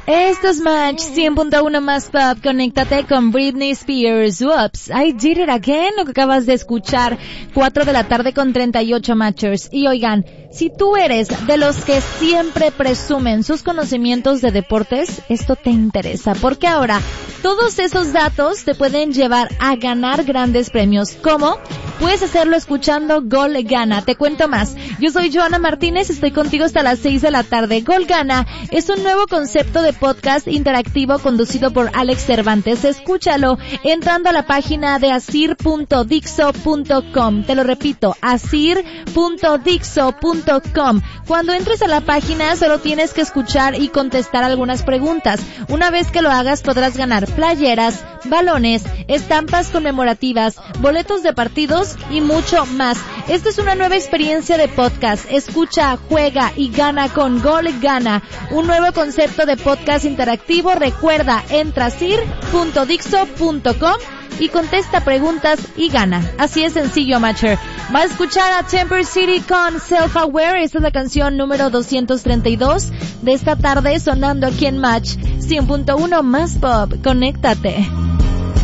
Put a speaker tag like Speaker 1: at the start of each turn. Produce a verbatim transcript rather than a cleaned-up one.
Speaker 1: Esto es Match cien punto uno más Pop. Conéctate con Britney Spears. Whoops, I did it again. Lo que acabas de escuchar, cuatro de la tarde con treinta y ocho Matchers. Y oigan, si tú eres de los que siempre presumen sus conocimientos de deportes, esto te interesa, porque ahora todos esos datos te pueden llevar a ganar grandes premios. ¿Cómo? Puedes hacerlo escuchando Gol Gana. Te cuento más. Yo soy Joana Martínez, estoy contigo hasta las seis de la tarde. Gol Gana es un nuevo concepto de podcast interactivo conducido por Alex Cervantes. Escúchalo entrando a la página de asir punto dixo punto com. Te lo repito, asir punto dixo punto com. Cuando entres a la página solo tienes que escuchar y contestar algunas preguntas. Una vez que lo hagas podrás ganar playeras, balones, estampas conmemorativas, boletos de partidos y mucho más. Esta es una nueva experiencia de podcast. Escucha, juega y gana con Gol Gana, un nuevo concepto de podcast interactivo. Recuerda, entra a asir punto dixo punto com y contesta preguntas y gana. Así es sencillo, Matcher. Va a escuchar a Temper City con Self Aware. Esta es la canción número doscientos treinta y dos de esta tarde, sonando aquí en Match cien punto uno más Pop. Conéctate.